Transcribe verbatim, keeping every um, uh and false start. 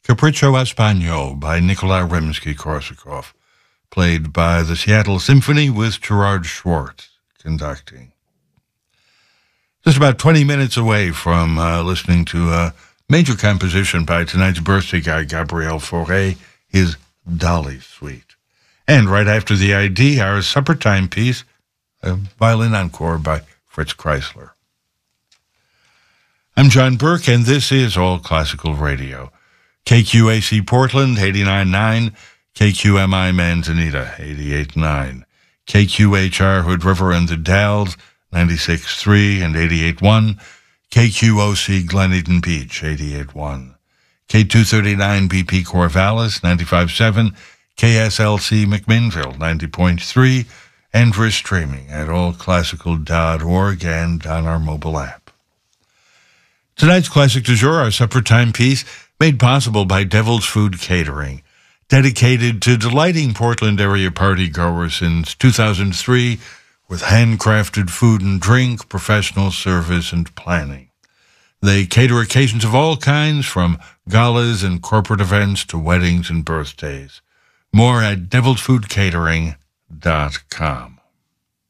Capriccio Espagnol by Nikolai Rimsky-Korsakov, played by the Seattle Symphony with Gerard Schwartz conducting. Just about twenty minutes away from uh, listening to a major composition by tonight's birthday guy, Gabriel Fauré, his Dolly Suite. And right after the I D, our supper time piece, a violin encore by Fritz Kreisler. I'm John Burke, and this is All Classical Radio. K Q A C Portland, eighty-nine point nine, K Q M I Manzanita, eighty-eight point nine, K Q H R Hood River and the Dalles, ninety-six point three and eighty-eight point one, K Q O C Glen Eden Beach, eighty-eight point one, K two thirty-nine B P Corvallis, ninety-five point seven, K S L C McMinnville, ninety point three, and we're streaming at all classical dot org and on our mobile app. Tonight's classic du jour, our supper time piece, made possible by Devil's Food Catering, dedicated to delighting Portland area partygoers since two thousand three with handcrafted food and drink, professional service, and planning. They cater occasions of all kinds, from galas and corporate events to weddings and birthdays. More at devils food catering dot com.